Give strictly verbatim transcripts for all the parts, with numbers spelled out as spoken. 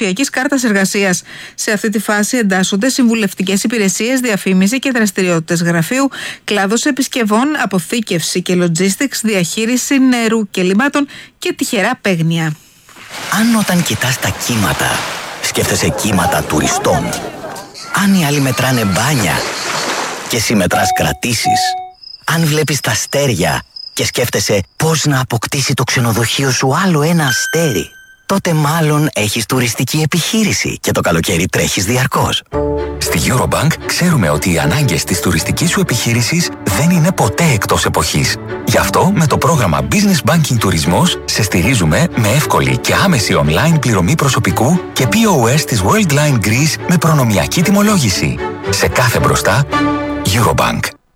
ψηφιακής κάρτας εργασίας. Σε αυτή τη φάση εντάσσονται συμβουλευτικές υπηρεσίες, διαφήμιση και δραστηριότητες γραφείου, κλάδος επισκευών, αποθήκευση και logistics, διαχείριση νερού και λιμάτων και τυχερά παίγνια. Αν όταν κοιτάς τα κύματα, σκέφτεσαι κύματα τουριστών. Αν οι άλλοι μετράνε μπάνια και εσύ μετράς κρατήσεις. Αν βλέπεις τα αστέρια και σκέφτεσαι πώς να αποκτήσει το ξενοδοχείο σου άλλο ένα αστέρι, τότε μάλλον έχεις τουριστική επιχείρηση και το καλοκαίρι τρέχεις διαρκώς. Στη Eurobank ξέρουμε ότι οι ανάγκες της τουριστικής σου επιχείρησης δεν είναι ποτέ εκτός εποχής. Γι' αυτό με το πρόγραμμα Business Banking Τουρισμός σε στηρίζουμε με εύκολη και άμεση online πληρωμή προσωπικού και πι ο ες της Worldline Greece με προνομιακή τιμολόγηση. Σε κάθε μπροστά, Eurobank.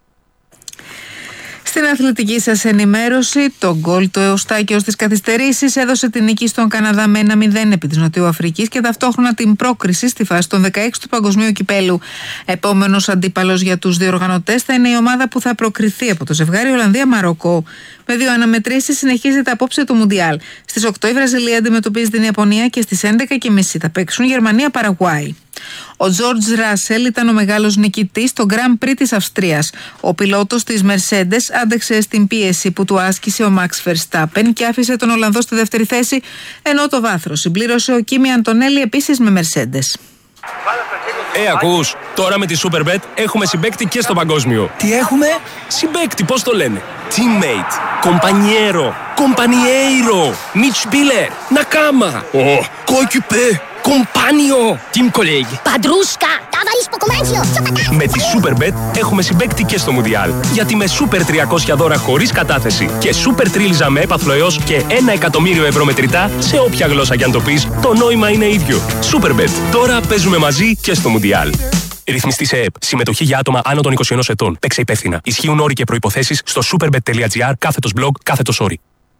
Στην αθλητική σας ενημέρωση, το γκολ του Εωστάκιος της καθυστερήσεις έδωσε την νίκη στον Καναδά με ένα μηδέν επί της Νοτιοαφρικής και ταυτόχρονα την πρόκριση στη φάση των δεκαέξι του Παγκοσμίου Κυπέλου. Επόμενος αντίπαλος για τους διοργανωτές θα είναι η ομάδα που θα προκριθεί από το ζευγάρι Ολλανδία-Μαροκό. Με δύο αναμετρήσεις συνεχίζεται απόψε το Μουντιάλ. Στις οκτώ η Βραζιλία αντιμετωπίζει την Ιαπωνία και στις έντεκα και μισή θα παίξουν Γερμανία-Παραγουάη. Ο Τζόρτζ Ράσελ ήταν ο μεγάλος νικητής στο Grand Prix της Αυστρίας. Ο πιλότος της Mercedes άντεξε στην πίεση που του άσκησε ο Max Verstappen και άφησε τον Ολλανδό στη δεύτερη θέση, ενώ το βάθρο συμπλήρωσε ο Κίμι Αντωνέλη επίσης με Mercedes. Ε, ακούς, τώρα με τη Superbet έχουμε συμπαίκτη και στο παγκόσμιο. Τι έχουμε? Συμπαίκτη, πώς το λένε? Teammate, compañero, compañeiro, Mitspieler, Nakama, oh, coéquipier, compagno, team colleague. Padrusca, ταβαρίσκο κομμάτιο. Με τη Superbet έχουμε συμπαίκτη και στο Μουντιάλ. Γιατί με Super τριακόσια δώρα χωρίς κατάθεση και Super τρίλιζα με έπαθλο έως και ένα εκατομμύριο ευρώ μετρητά σε όποια γλώσσα κι αν το πεις, το νόημα είναι ίδιο. Superbet. Τώρα παίζουμε μαζί και στο Μουντιάλ. Ρυθμιστή σε ΕΕΠ. Συμμετοχή για άτομα άνω των είκοσι ενός ετών. Παίξε υπεύθυνα. Ισχύουν όροι και προϋποθέσεις στο superbet.gr κάθετος blog κάθετος όροι.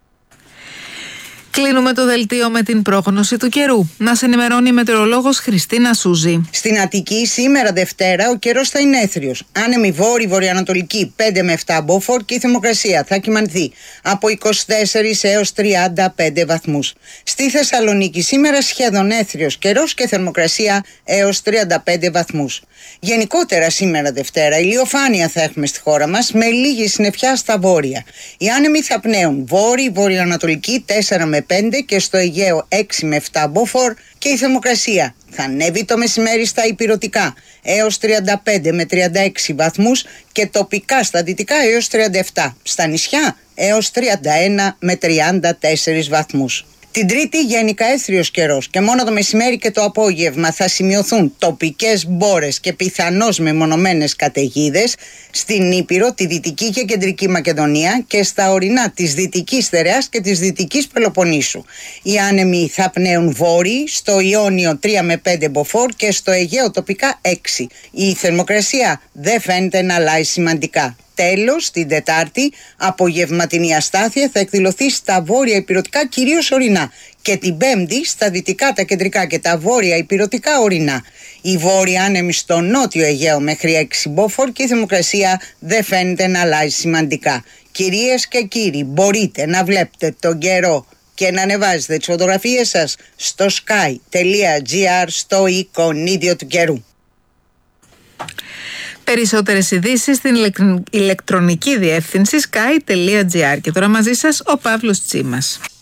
Κλείνουμε το δελτίο με την πρόγνωση του καιρού. Να σε ενημερώνει η μετεωρολόγος Χριστίνα Σούζη. Στην Αττική σήμερα Δευτέρα ο καιρός θα είναι έθριος. Άνεμη βόρη-βορειοανατολική πέντε με επτά μποφόρ και η θερμοκρασία θα κυμανθεί από είκοσι τέσσερα έως τριάντα πέντε βαθμούς. Στη Θεσσαλονίκη σήμερα σχεδόν έθριος καιρός και θερμοκρασία έως τριάντα πέντε βαθμούς. Γενικότερα σήμερα Δευτέρα ηλιοφάνεια θα έχουμε στη χώρα μας με λίγη συννεφιά στα βόρεια. Οι άνεμοι θα πνέουν βόρη-βορειοανατολική τέσσερα με πέντε και στο Αιγαίο έξι με επτά μποφόρ και η θερμοκρασία θα ανέβει το μεσημέρι στα ηπειρωτικά έως τριάντα πέντε με τριάντα έξι βαθμούς και τοπικά στα δυτικά έως τριάντα επτά, στα νησιά έως τριάντα ένα με τριάντα τέσσερα βαθμούς. Την Τρίτη γενικά έθριος καιρός και μόνο το μεσημέρι και το απόγευμα θα σημειωθούν τοπικές μπόρες και πιθανώς μεμονωμένες καταιγίδες στην Ήπειρο, τη Δυτική και Κεντρική Μακεδονία και στα ορεινά της Δυτικής Στερεάς και της Δυτικής Πελοποννήσου. Οι άνεμοι θα πνέουν βόρειοι, στο Ιόνιο τρία με πέντε μποφόρ και στο Αιγαίο τοπικά έξι. Η θερμοκρασία δεν φαίνεται να αλλάζει σημαντικά. Τέλος, την Τετάρτη, απογευματινή αστάθεια θα εκδηλωθεί στα βόρεια ηπειρωτικά κυρίως ορεινά και την Πέμπτη στα δυτικά, τα κεντρικά και τα βόρεια ηπειρωτικά ορεινά. Η βόρεια άνεμη στο νότιο Αιγαίο μέχρι έξι μποφόρ και η θερμοκρασία δεν φαίνεται να αλλάζει σημαντικά. Κυρίες και κύριοι, μπορείτε να βλέπετε τον καιρό και να ανεβάζετε τις φωτογραφίες σας στο sky.gr στο εικονίδιο του καιρού. Περισσότερες ειδήσεις στην ηλεκτρονική διεύθυνση sky.gr. Και τώρα μαζί σας ο Παύλος Τσίμας.